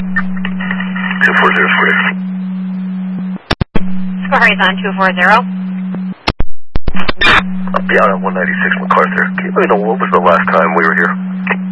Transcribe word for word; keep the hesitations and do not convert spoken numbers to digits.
two four zero three. Horizon two four zero. I'll be out on one ninety-six MacArthur. Can you let me know what was the last time we were here?